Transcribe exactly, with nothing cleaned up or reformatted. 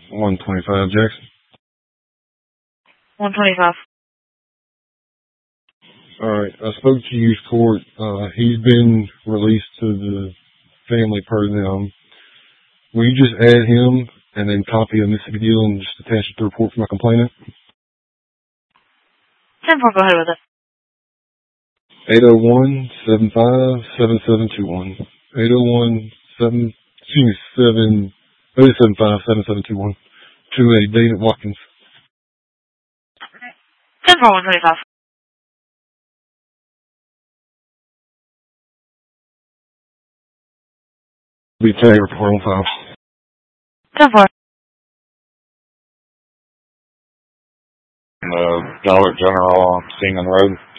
one twenty-five, Jackson. one twenty-five. Alright, I spoke to youth court. Uh, he's been released to the family per them. Will you just add him and then copy a Mississippi deal and just attach it to the report for my complainant? ten four, go ahead with it. eight oh one, seven five, seven seven two one. eight oh one, seven, excuse me, seven, eight seven five, seven seven two one. To a David Watkins. ten four, one twenty-five. Be tag report on file. ten four. Uh, Dollar General on Seaman Road.